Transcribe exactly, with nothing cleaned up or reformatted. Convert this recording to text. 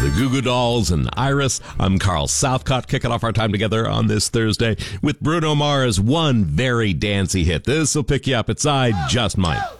the Goo Goo Dolls and Iris. I'm Carl Southcott, kicking off our time together on this Thursday with Bruno Mars' one very dancey hit. This will pick you up. It's I Just Might.